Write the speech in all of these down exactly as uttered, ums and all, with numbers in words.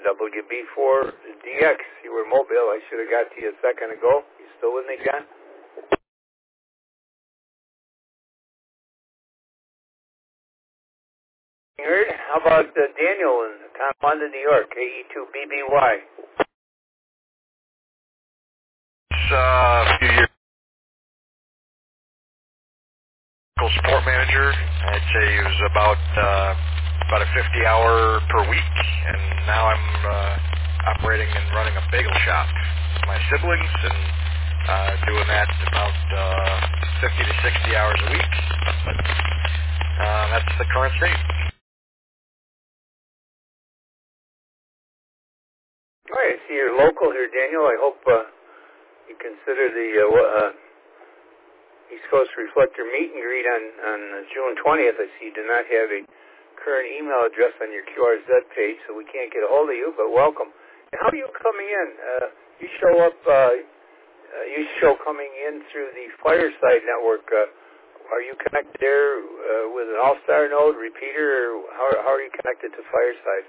W B four D X. You were mobile. I should have got to you a second ago. You still with me, John? You heard? How about uh, Daniel in Tonawanda, New York, A E two B B Y? Uh, a few years ago, support manager. I'd say it was about uh, about a fifty hour per week, and now I'm uh, operating and running a bagel shop with my siblings, and uh, doing that about uh, fifty to sixty hours a week. But uh, that's the current state. All right, I see you're local here, Daniel. I hope uh, you consider the uh, uh, East Coast Reflector meet and greet on, on June twentieth. I see you do not have a current email address on your Q R Z page, so we can't get a hold of you, but welcome. And how are you coming in? Uh, you show up, uh, uh, you show coming in through the Fireside network. Uh, are you connected there uh, with an All-Star node, repeater, or how, how are you connected to Fireside?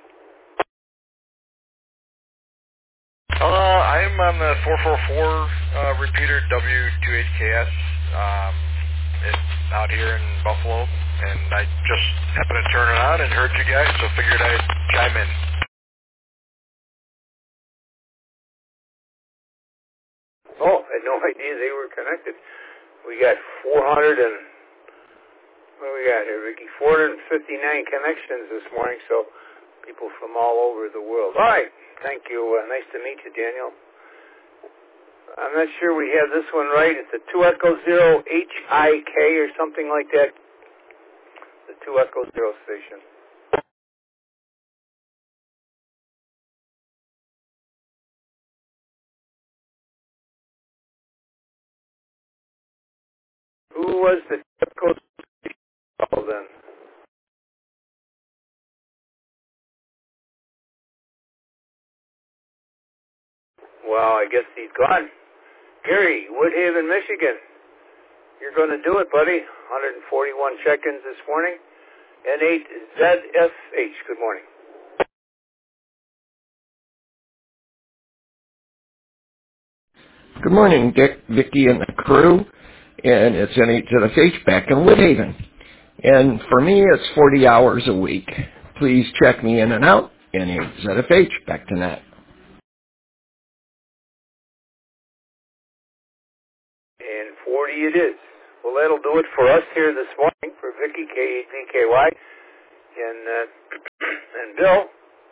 Uh, I'm on the four four four uh, repeater W two H K S. Um, it's out here in Buffalo, and I just happened to turn it on and heard you guys, so figured I'd chime in. Oh, I had no idea they were connected. We got four hundred and, what do we got here, Ricky? four hundred fifty-nine connections this morning, so people from all over the world. All right, thank you. Uh, nice to meet you, Daniel. I'm not sure we have this one right. It's a two Echo Zero H I K or something like that. The two Echo Zero station. Who was the Echo Zero then? Well, I guess he's gone. Gary, Woodhaven, Michigan. You're going to do it, buddy. one hundred forty-one check-ins this morning. N eight Z F H. Good morning. Good morning, Dick, Vicky, and the crew. And it's N eight Z F H back in Woodhaven. And for me, it's forty hours a week. Please check me in and out. N eight Z F H, back to Nat. And forty it is. Well, that'll do it for us here this morning for Vicky, K eight V K Y, and, uh, and Bill.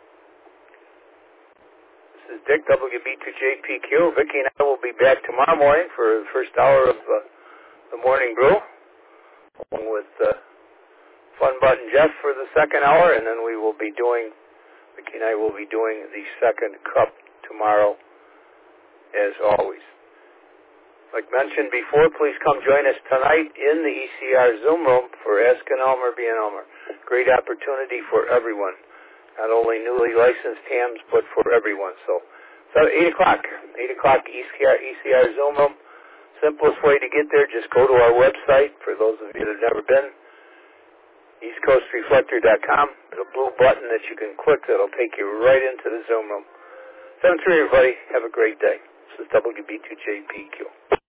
This is Dick, W B two J P Q. Vicky and I will be back tomorrow morning for the first hour of uh, the morning brew, along with uh, Fun Button Jeff for the second hour, and then we will be doing, Vicky and I will be doing the second cup tomorrow, as always. Like mentioned before, please come join us tonight in the E C R Zoom room for Ask an Elmer, Be an Elmer. Great opportunity for everyone, not only newly licensed hams, but for everyone. So, so eight o'clock, eight o'clock E C R, E C R Zoom room. Simplest way to get there, just go to our website. For those of you that have never been, east coast reflector dot com. There's a blue button that you can click that'll take you right into the Zoom room. seven three, everybody. Have a great day. This is W B two J P Q.